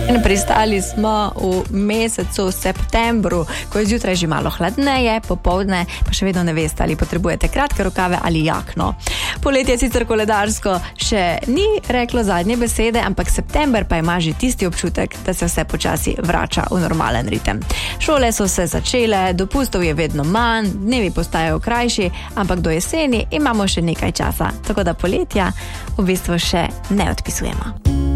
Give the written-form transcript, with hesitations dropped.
In pristali smo v mesecu septembru, ko je zjutraj že malo hladneje, popoldne pa še vedno ne veste, ali potrebujete kratke rokave ali jakno. Poletje sicer koledarsko še ni reklo zadnje besede, ampak september pa ima že tisti občutek, da se vse počasi vrača v normalen ritem. Šole so se začele, dopustov je vedno manj, dnevi postajajo krajši, ampak do jeseni imamo še nekaj časa, tako da poletja v bistvu še ne odpisujemo.